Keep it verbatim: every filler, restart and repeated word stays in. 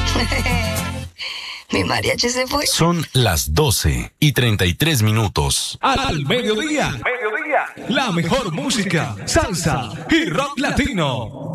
Mi mariachi se fue. Son las doce y treinta y tres minutos. Al mediodía. Mediodía. La mejor música, salsa y rock latino.